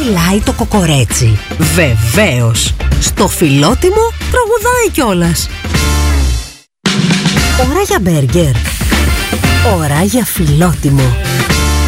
μιλάει το κοκορέτσι? Βεβαίως, στο Φιλότιμο τραγουδάει κιόλας. Ώρα για μπέργκερ, ώρα για Φιλότιμο.